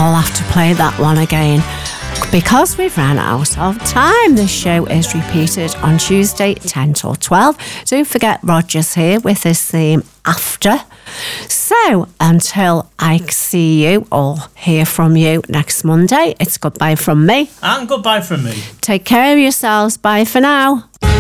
I'll have to play that one again. Because we've ran out of time, this show is repeated on Tuesday, 10 till 12. Don't forget Roger's here with his theme After. So, until I see you or hear from you next Monday, it's goodbye from me. And goodbye from me. Take care of yourselves. Bye for now.